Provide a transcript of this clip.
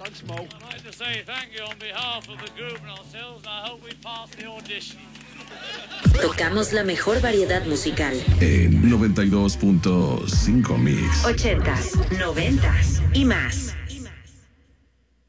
Thanks, Mo. I'd like to say thank you on behalf of the group and ourselves. I hope we pass the audition. Tocamos la mejor variedad musical. En 92.5 Mix. 80s, 90s y más.